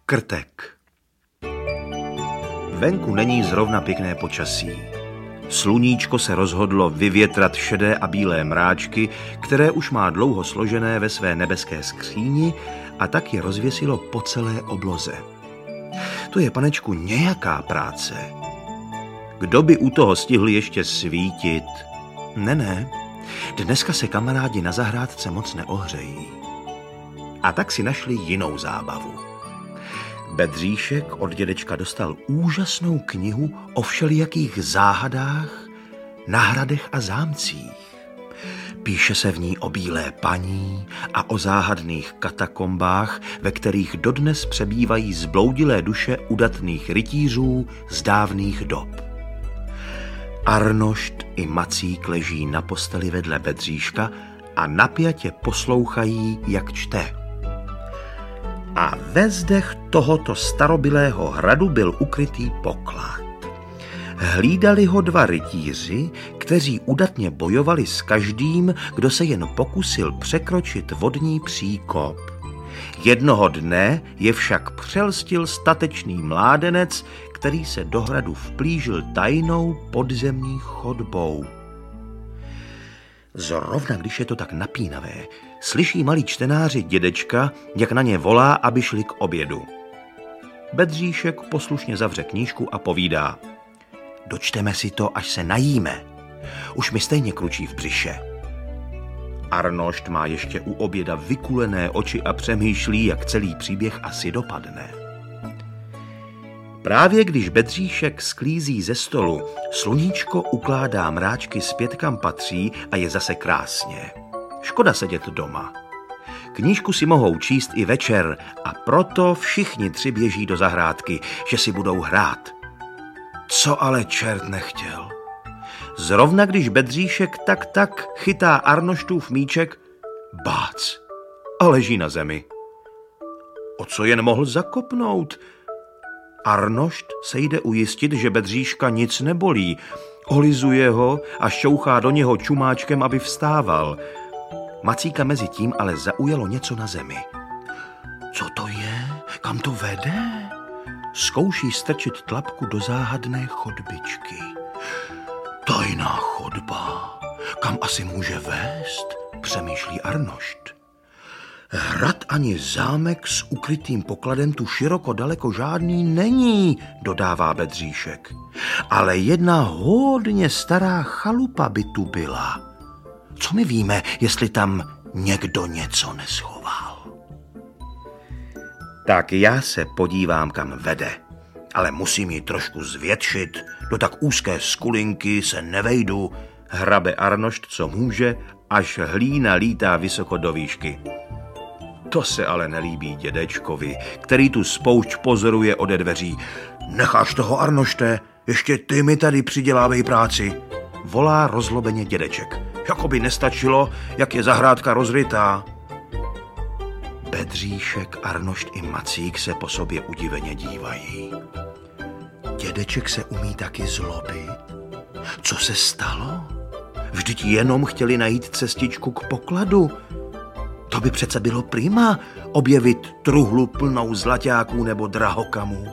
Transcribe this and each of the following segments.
Krtek. Venku není zrovna pěkné počasí. Sluníčko se rozhodlo vyvětrat šedé a bílé mráčky, které už má dlouho složené ve své nebeské skříni, a tak je rozvěsilo po celé obloze. To je, panečku, nějaká práce. Kdo by u toho stihl ještě svítit? Ne, dneska se kamarádi na zahrádce moc neohřejí. A tak si našli jinou zábavu. Bedříšek od dědečka dostal úžasnou knihu o všelijakých záhadách na hradech a zámcích. Píše se v ní o bílé paní a o záhadných katakombách, ve kterých dodnes přebývají zbloudilé duše udatných rytířů z dávných dob. Arnošt i Macík leží na posteli vedle Bedříška a napjatě poslouchají, jak čte. A ve zdech tohoto starobylého hradu byl ukrytý poklad. Hlídali ho dva rytíři, kteří udatně bojovali s každým, kdo se jen pokusil překročit vodní příkop. Jednoho dne je však přelstil statečný mládenec, který se do hradu vplížil tajnou podzemní chodbou. Zrovna když je to tak napínavé, slyší malí čtenáři dědečka, jak na ně volá, aby šli k obědu. Bedříšek poslušně zavře knížku a povídá: dočteme si to, až se najíme. Už mi stejně kručí v břiše. Arnošt má ještě u oběda vykulené oči a přemýšlí, jak celý příběh asi dopadne. Právě když Bedříšek sklízí ze stolu, sluníčko ukládá mráčky zpět, kam patří, a je zase krásně. Škoda sedět doma. Knížku si mohou číst i večer, a proto všichni tři běží do zahrádky, že si budou hrát. Co ale čert nechtěl. Zrovna když Bedříšek tak chytá Arnoštův míček, bác, a leží na zemi. O co jen mohl zakopnout? Arnošt se jde ujistit, že Bedříška nic nebolí, olizuje ho a šťouchá do něho čumáčkem, aby vstával. Macíka mezi tím ale zaujalo něco na zemi. Co to je? Kam to vede? Zkouší strčit tlapku do záhadné chodbičky. Tajná chodba. Kam asi může vést? Přemýšlí Arnošt. Hrad ani zámek s ukrytým pokladem tu široko daleko žádný není, dodává Bedříšek. Ale jedna hodně stará chalupa by tu byla. Co my víme, jestli tam někdo něco neschoval? Tak já se podívám, kam vede, ale musím ji trošku zvětšit, do tak úzké skulinky se nevejdu, hrabe Arnošt, co může, až hlína lítá vysoko do výšky. To se ale nelíbí dědečkovi, který tu spoušť pozoruje ode dveří. Necháš toho, Arnošte, ještě ty mi tady přidělávej práci, volá rozlobeně dědeček. Jakoby nestačilo, jak je zahrádka rozrytá. Bedříšek, Arnošt i Macík se po sobě udiveně dívají. Dědeček se umí taky zlobit. Co se stalo? Vždyť jenom chtěli najít cestičku k pokladu. To by přece bylo prima, objevit truhlu plnou zlaťáků nebo drahokamů.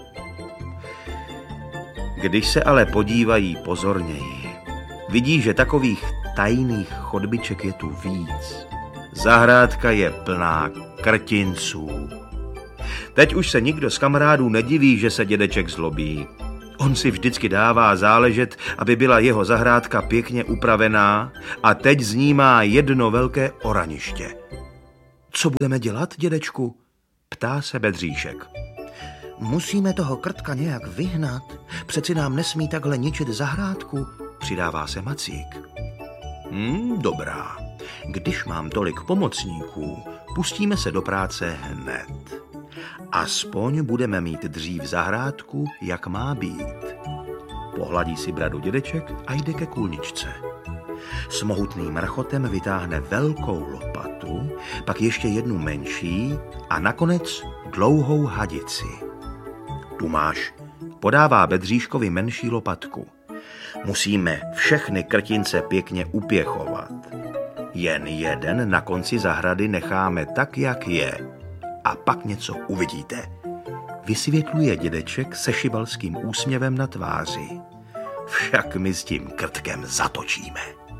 Když se ale podívají pozorněji, vidí, že takových tajných chodbiček je tu víc. Zahrádka je plná krtinců. Teď už se nikdo z kamarádů nediví, že se dědeček zlobí. On si vždycky dává záležet, aby byla jeho zahrádka pěkně upravená, a teď z ní má jedno velké oraniště. Co budeme dělat, dědečku? Ptá se Bedříšek. Musíme toho krtka nějak vyhnat. Přeci nám nesmí takhle ničit zahrádku, přidává se Macík. Dobrá. Když mám tolik pomocníků, pustíme se do práce hned. Aspoň budeme mít dřív zahrádku, jak má být. Pohladí si bradu dědeček a jde ke kůlničce. S mohutným rchotem vytáhne velkou lopatu, pak ještě jednu menší a nakonec dlouhou hadici. Tu máš, podává Bedříškovi menší lopatku. Musíme všechny krtince pěkně upěchovat. Jen jeden na konci zahrady necháme tak, jak je. A pak něco uvidíte. vysvětluje dědeček se šibalským úsměvem na tváři. Však my s tím krtkem zatočíme.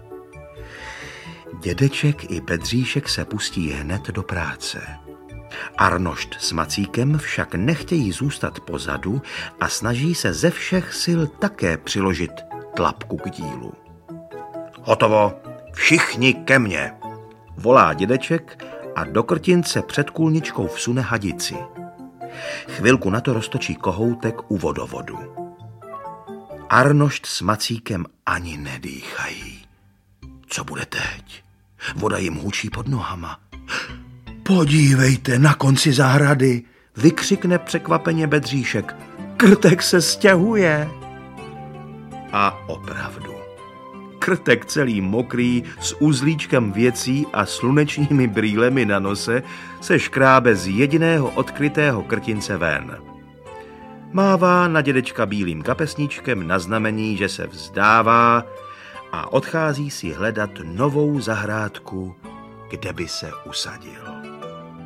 Dědeček i Bedříšek se pustí hned do práce. Arnošt s Macíkem však nechtějí zůstat pozadu a snaží se ze všech sil také přiložit tlapku k dílu. Hotovo, všichni ke mně, volá dědeček a do krtince před kůlničkou vsune hadici. Chvilku na to roztočí kohoutek u vodovodu. Arnošt s Macíkem ani nedýchají. Co bude teď? Voda jim hučí pod nohama. Podívejte, na konci zahrady, vykřikne překvapeně Bedříšek. Krtek se stěhuje. A opravdu. Krtek celý mokrý, s uzlíčkem věcí a slunečními brýlemi na nose se škrábe z jediného odkrytého krtince ven. Mává na dědečka bílým kapesníčkem na znamení, že se vzdává a odchází si hledat novou zahrádku, kde by se usadil.